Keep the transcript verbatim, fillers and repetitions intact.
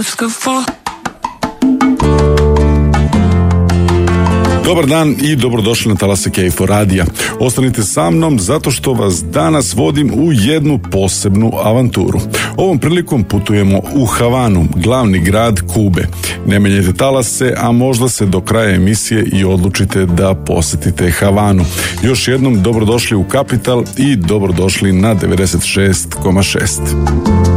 Dobar dan i dobrodošli na talase K F O radija. Ostanite sa mnom zato što vas danas vodim u jednu posebnu avanturu. Ovom prilikom putujemo u Havanu, glavni grad Kube. Ne menjajte talase, a možda se do kraja emisije i odlučite da posetite Havanu. Još jednom dobrodošli u Kapital i dobrodošli na devedeset šest zarez šest.